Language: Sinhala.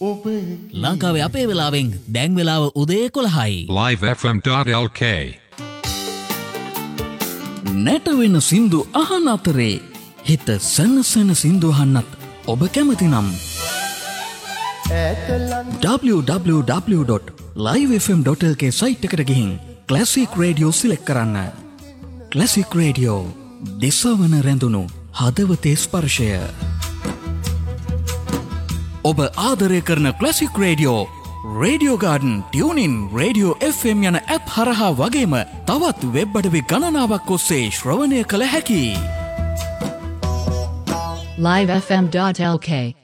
ලංකාවේ අපේ වෙලාවෙන් දැන් වෙලාව උදේ 11යි. livefm.lk නැට වෙන සින්දු අහන අතරේ හිත සනසන සින්දු අහන්නත් ඔබ කැමති නම් www.livefm.lk සයිට් එකට ගිහින් ක්ලාසික් රේඩියෝ සිලෙක්ට් කරන්න. ක්ලාසික් රේඩියෝ දෙසවන රැඳුණු හදවතේ ස්පර්ශය. ඔබ ආදරය කරන classic radio, radio garden, tuning, radio FM යන ඇප් හරහා වගේම තවත් වෙබ් අඩවි ගණනාවක් ඔස්සේ ශ්‍රවණය කළ හැකි. livefm.lk